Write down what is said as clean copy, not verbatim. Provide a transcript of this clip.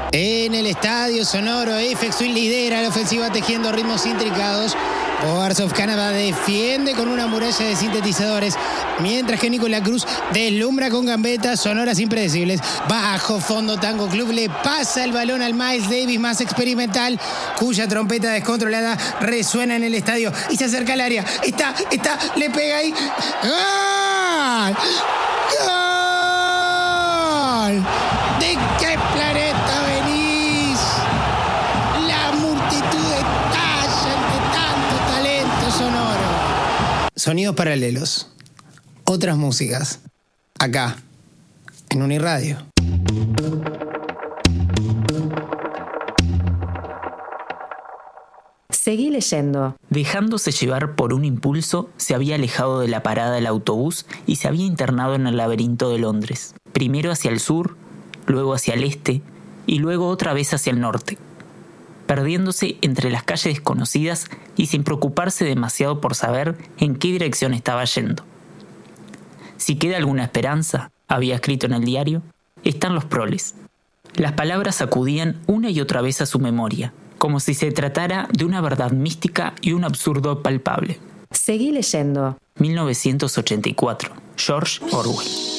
En el estadio sonoro, Aphex Twin lidera la ofensiva tejiendo ritmos intricados. Boards of Canada defiende con una muralla de sintetizadores, mientras que Nicolás Cruz deslumbra con gambetas sonoras impredecibles. Bajo fondo, Tango Club le pasa el balón al Miles Davis más experimental, cuya trompeta descontrolada resuena en el estadio y se acerca al área. Está, le pega ahí. ¡Gol! ¡Gol! ¿De qué planeta venís? La multitud estalla ante tanto talento sonoro. Sonidos paralelos. Otras músicas. Acá, en Uniradio. Seguí leyendo. Dejándose llevar por un impulso, se había alejado de la parada del autobús y se había internado en el laberinto de Londres. Primero hacia el sur, luego hacia el este y luego otra vez hacia el norte, perdiéndose entre las calles desconocidas y sin preocuparse demasiado por saber en qué dirección estaba yendo. Si queda alguna esperanza, había escrito en el diario, están los proles. Las palabras acudían una y otra vez a su memoria, como si se tratara de una verdad mística y un absurdo palpable. Seguí leyendo. 1984. George Orwell.